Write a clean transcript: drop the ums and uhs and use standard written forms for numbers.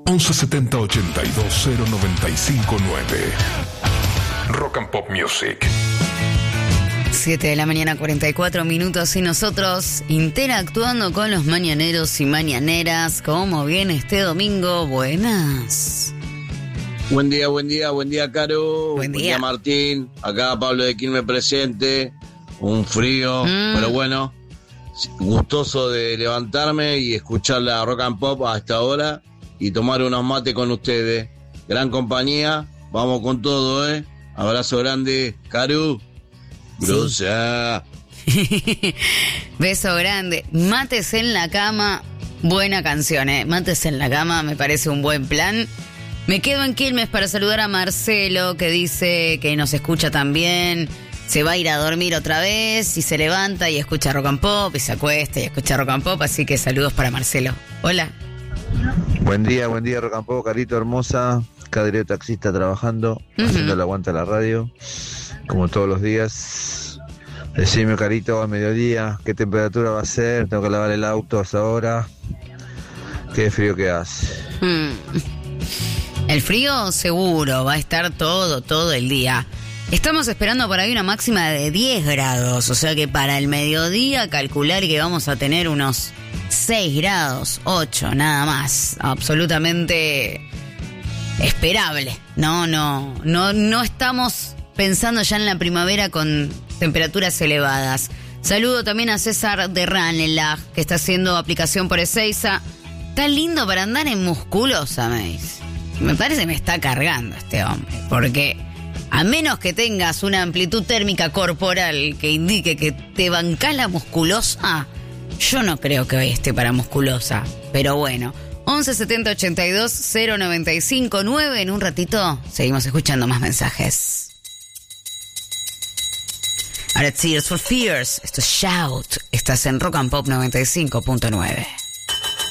1170 82 0959. Rock and Pop Music. 7 de la mañana, 44 minutos, y nosotros interactuando con los mañaneros y mañaneras. ¿Cómo viene este domingo? Buenas. Buen día, Caro. Buen día, Martín. Acá Pablo de Quilmes presente. Un frío, pero bueno, gustoso de levantarme y escuchar la Rock and Pop hasta ahora y tomar unos mates con ustedes. Gran compañía, vamos con todo, ¿eh? Abrazo grande, Caro. Grosa. Sí. Beso grande. Mates en la cama, buena canción, ¿eh? Mates en la cama, me parece un buen plan. Me quedo en Quilmes para saludar a Marcelo, que dice que nos escucha también. Se va a ir a dormir otra vez y se levanta y escucha Rock and Pop y se acuesta y escucha Rock and Pop, así que saludos para Marcelo. Hola. Buen día Rock and Pop, Carito hermosa. Cadreo taxista trabajando, haciendo el aguante a la radio, como todos los días. Decime, Carito, a mediodía, ¿qué temperatura va a ser? Tengo que lavar el auto hasta ahora. Qué frío que hace. El frío seguro va a estar todo el día. Estamos esperando por ahí una máxima de 10 grados, o sea que para el mediodía calcular que vamos a tener unos 6 grados, 8, nada más. Absolutamente esperable. No estamos pensando ya en la primavera con temperaturas elevadas. Saludo también a César de Ranelagh, que está haciendo aplicación por Ezeiza. Está lindo para andar en Musculosa, me dice. Me parece que me está cargando este hombre, porque a menos que tengas una amplitud térmica corporal que indique que te bancás la Musculosa, yo no creo que hoy esté para Musculosa. Pero bueno, 1170 82 0959. En un ratito seguimos escuchando más mensajes. Ahora Tears for Fears. Esto es Shout. Estás en Rock and Pop 95.9.